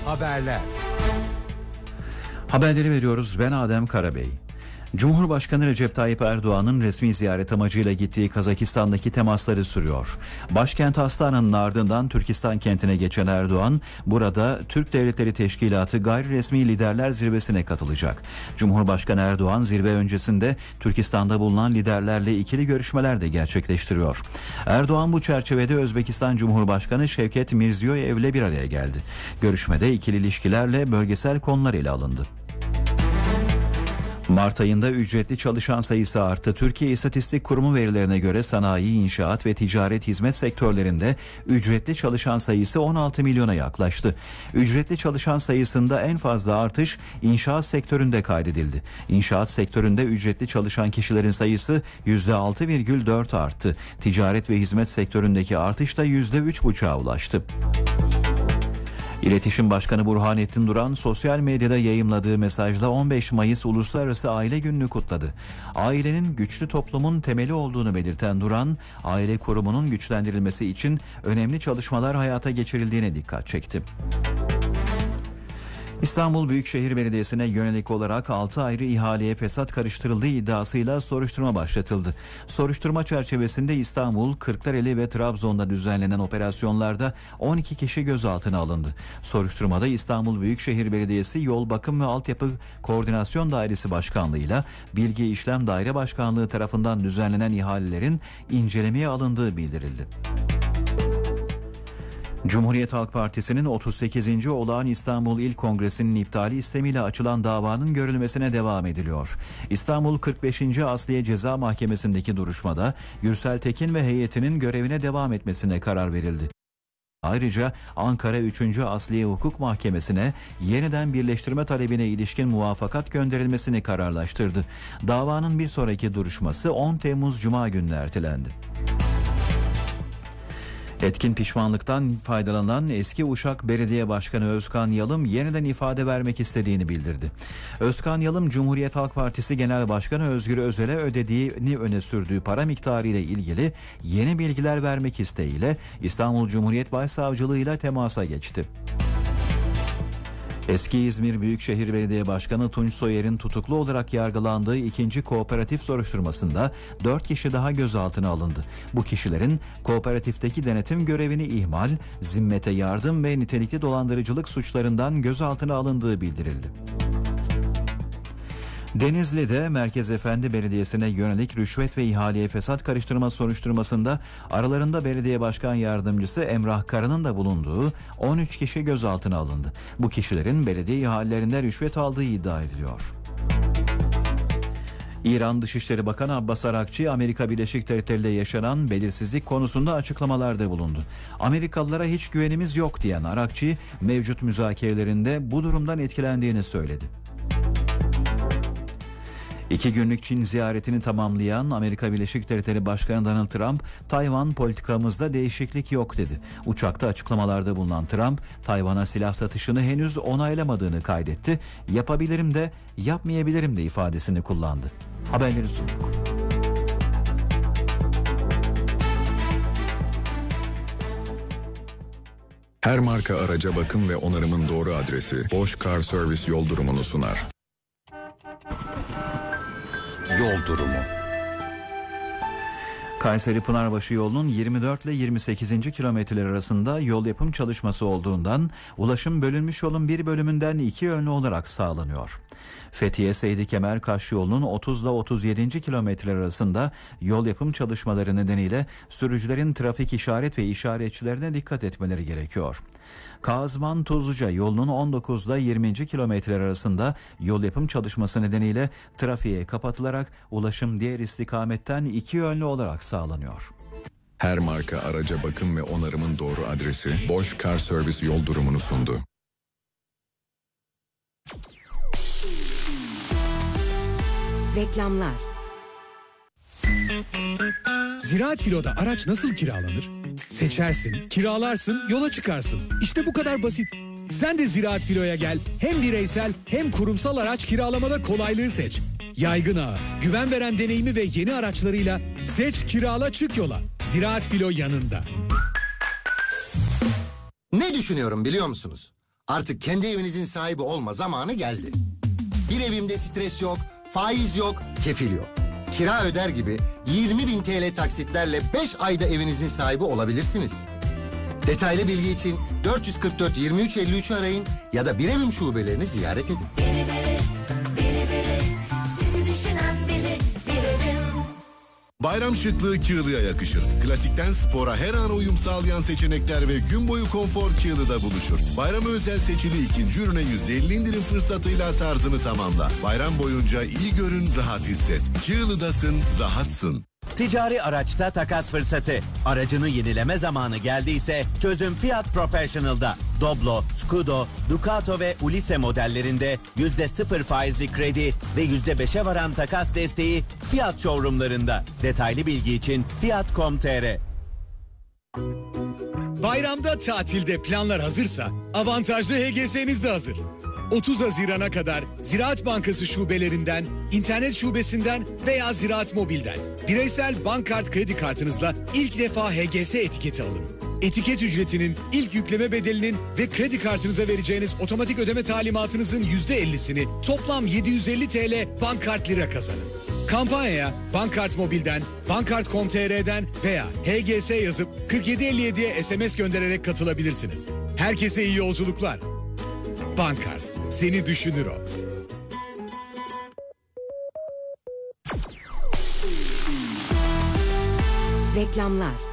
Haberler. Haberleri veriyoruz. Ben Adem Karabey. Cumhurbaşkanı Recep Tayyip Erdoğan'ın resmi ziyaret amacıyla gittiği Kazakistan'daki temasları sürüyor. Başkent Astana'nın ardından Türkistan kentine geçen Erdoğan, burada Türk Devletleri Teşkilatı Gayri Resmi Liderler Zirvesi'ne katılacak. Cumhurbaşkanı Erdoğan zirve öncesinde Türkistan'da bulunan liderlerle ikili görüşmeler de gerçekleştiriyor. Erdoğan bu çerçevede Özbekistan Cumhurbaşkanı Şevket Mirziyoyev'le bir araya geldi. Görüşmede ikili ilişkilerle bölgesel konular ele alındı. Mart ayında ücretli çalışan sayısı arttı. Türkiye İstatistik Kurumu verilerine göre sanayi, inşaat ve ticaret hizmet sektörlerinde ücretli çalışan sayısı 16 milyona yaklaştı. Ücretli çalışan sayısında en fazla artış inşaat sektöründe kaydedildi. İnşaat sektöründe ücretli çalışan kişilerin sayısı %6,4 arttı. Ticaret ve hizmet sektöründeki artış da %3,5'a ulaştı. İletişim Başkanı Burhanettin Duran sosyal medyada yayımladığı mesajla 15 Mayıs Uluslararası Aile Günü'nü kutladı. Ailenin güçlü toplumun temeli olduğunu belirten Duran, aile kurumunun güçlendirilmesi için önemli çalışmalar hayata geçirildiğine dikkat çekti. İstanbul Büyükşehir Belediyesi'ne yönelik olarak 6 ayrı ihaleye fesat karıştırıldığı iddiasıyla soruşturma başlatıldı. Soruşturma çerçevesinde İstanbul, Kırklareli ve Trabzon'da düzenlenen operasyonlarda 12 kişi gözaltına alındı. Soruşturmada İstanbul Büyükşehir Belediyesi Yol Bakım ve Altyapı Koordinasyon Dairesi Başkanlığı'yla Bilgi İşlem Daire Başkanlığı tarafından düzenlenen ihalelerin incelemeye alındığı bildirildi. Cumhuriyet Halk Partisi'nin 38. Olağan İstanbul İl Kongresi'nin iptali istemiyle açılan davanın görülmesine devam ediliyor. İstanbul 45. Asliye Ceza Mahkemesi'ndeki duruşmada Gürsel Tekin ve heyetinin görevine devam etmesine karar verildi. Ayrıca Ankara 3. Asliye Hukuk Mahkemesi'ne yeniden birleştirme talebine ilişkin muvaffakat gönderilmesini kararlaştırdı. Davanın bir sonraki duruşması 10 Temmuz Cuma gününe ertelendi. Etkin pişmanlıktan faydalanan eski Uşak Belediye Başkanı Özkan Yalım yeniden ifade vermek istediğini bildirdi. Özkan Yalım, Cumhuriyet Halk Partisi Genel Başkanı Özgür Özel'e ödediğini öne sürdüğü para miktarı ile ilgili yeni bilgiler vermek isteğiyle İstanbul Cumhuriyet Başsavcılığı ile temasa geçti. Eski İzmir Büyükşehir Belediye Başkanı Tunç Soyer'in tutuklu olarak yargılandığı ikinci kooperatif soruşturmasında 4 kişi daha gözaltına alındı. Bu kişilerin kooperatifteki denetim görevini ihmal, zimmete yardım ve nitelikli dolandırıcılık suçlarından gözaltına alındığı bildirildi. Denizli'de Merkez Efendi Belediyesi'ne yönelik rüşvet ve ihaleye fesat karıştırma soruşturmasında aralarında belediye başkan yardımcısı Emrah Kara'nın da bulunduğu 13 kişi gözaltına alındı. Bu kişilerin belediye ihalelerinde rüşvet aldığı iddia ediliyor. İran Dışişleri Bakanı Abbas Arakçı, Amerika Birleşik Devletleri'nde yaşanan belirsizlik konusunda açıklamalarda bulundu. Amerikalılara hiç güvenimiz yok diyen Arakçı, mevcut müzakerelerinde bu durumdan etkilendiğini söyledi. 2 günlük Çin ziyaretini tamamlayan Amerika Birleşik Devletleri Başkanı Donald Trump, Tayvan politikamızda değişiklik yok dedi. Uçakta açıklamalarda bulunan Trump, Tayvan'a silah satışını henüz onaylamadığını kaydetti. Yapabilirim de yapmayabilirim de ifadesini kullandı. Haberleri sunduk. Her marka araca bakım ve onarımın doğru adresi Bosch Car Service yol durumunu sunar. Yol durumu. Kayseri Pınarbaşı yolunun 24 ile 28. kilometreler arasında yol yapım çalışması olduğundan ulaşım bölünmüş yolun bir bölümünden 2 yönlü olarak sağlanıyor. Fethiye Seydi Kemer Kaş yolunun 30 ile 37. kilometreler arasında yol yapım çalışmaları nedeniyle sürücülerin trafik işaret ve işaretçilerine dikkat etmeleri gerekiyor. Kazman Tuzluca yolunun 19 ile 20. kilometreler arasında yol yapım çalışması nedeniyle trafiğe kapatılarak ulaşım diğer istikametten 2 yönlü olarak sağlanıyor. Her marka araca bakım ve onarımın doğru adresi Bosch Car Service yol durumunu sundu. Reklamlar. Ziraat Filo'da araç nasıl kiralanır? Seçersin, kiralarsın, yola çıkarsın. İşte bu kadar basit. Sen de Ziraat Filo'ya gel. Hem bireysel hem kurumsal araç kiralamada kolaylığı seç. Yaygın ağı, güven veren deneyimi ve yeni araçlarıyla seç, kirala, çık yola. Ziraat Filo yanında. Ne düşünüyorum biliyor musunuz? Artık kendi evinizin sahibi olma zamanı geldi. Bir evimde stres yok, faiz yok, kefil yok. Kira öder gibi 20.000 TL taksitlerle 5 ayda evinizin sahibi olabilirsiniz. Detaylı bilgi için 444 23 53'ü arayın ya da Bir Evim şubelerini ziyaret edin. Biri, sizi düşünen biri, Bir Evim. Bayram şıklığı Kığlı'ya yakışır. Klasikten spora her an uyum sağlayan seçenekler ve gün boyu konfor Kığlı'da buluşur. Bayrama özel seçili ikinci ürüne %50 indirim fırsatıyla tarzını tamamla. Bayram boyunca iyi görün, rahat hisset. Kığlı'dasın, rahatsın. Ticari araçta takas fırsatı. Aracını yenileme zamanı geldiyse çözüm Fiat Professional'da. Doblo, Scudo, Ducato ve Ulisse modellerinde %0 faizli kredi ve %5'e varan takas desteği Fiat showroomlarında. Detaylı bilgi için fiat.com.tr. Bayramda tatilde planlar hazırsa avantajlı HGS'niz de hazır. 30 Haziran'a kadar Ziraat Bankası şubelerinden, internet şubesinden veya Ziraat Mobil'den bireysel bankkart kredi kartınızla ilk defa HGS etiketi alın. Etiket ücretinin, ilk yükleme bedelinin ve kredi kartınıza vereceğiniz otomatik ödeme talimatınızın %50'sini toplam 750 TL bankkart lira kazanın. Kampanyaya Bankkart Mobil'den, bankkart.com.tr'den veya HGS yazıp 4757'ye SMS göndererek katılabilirsiniz. Herkese iyi yolculuklar. Bankkart, seni düşünür o. Reklamlar.